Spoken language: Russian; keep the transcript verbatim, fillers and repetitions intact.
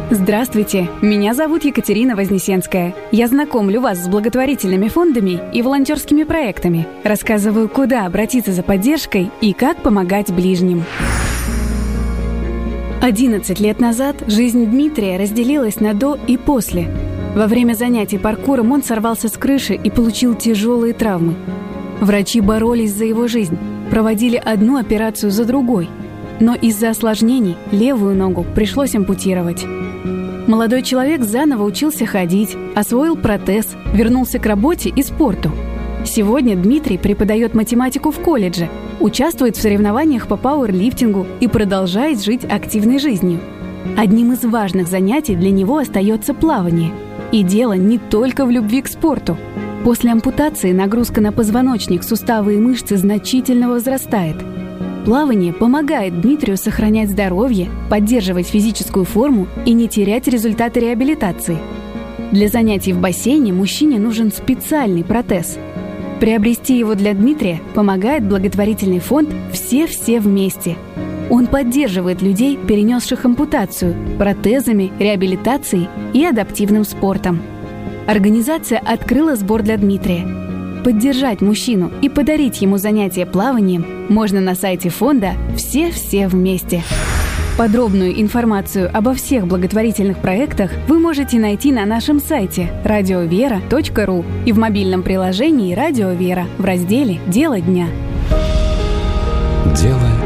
Здравствуйте, меня зовут Екатерина Вознесенская. Я знакомлю вас с благотворительными фондами и волонтерскими проектами. Рассказываю, куда обратиться за поддержкой и как помогать ближним. одиннадцать лет назад жизнь Дмитрия разделилась на «до» и «после». Во время занятий паркуром он сорвался с крыши и получил тяжелые травмы. Врачи боролись за его жизнь, проводили одну операцию за другой. Но из-за осложнений левую ногу пришлось ампутировать. Молодой человек заново учился ходить, освоил протез, вернулся к работе и спорту. Сегодня Дмитрий преподает математику в колледже, участвует в соревнованиях по пауэрлифтингу и продолжает жить активной жизнью. Одним из важных занятий для него остается плавание. И дело не только в любви к спорту. После ампутации нагрузка на позвоночник, суставы и мышцы значительно возрастает. Плавание помогает Дмитрию сохранять здоровье, поддерживать физическую форму и не терять результаты реабилитации. Для занятий в бассейне мужчине нужен специальный протез. Приобрести его для Дмитрия помогает благотворительный фонд «Все-все вместе». Он поддерживает людей, перенесших ампутацию, протезами, реабилитацией и адаптивным спортом. Организация открыла сбор для Дмитрия. Поддержать мужчину и подарить ему занятия плаванием можно на сайте фонда «Все-все вместе». Подробную информацию обо всех благотворительных проектах вы можете найти на нашем сайте радиовера точка ру и в мобильном приложении «Радио Вера» в разделе «Дело дня». Дело